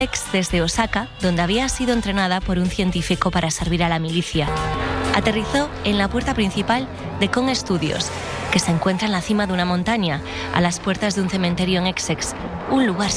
desde Osaka, donde había sido entrenada por un científico para servir a la milicia. Aterrizó en la puerta principal de Kong Studios, que se encuentra en la cima de una montaña, a las puertas de un cementerio en Essex, un lugar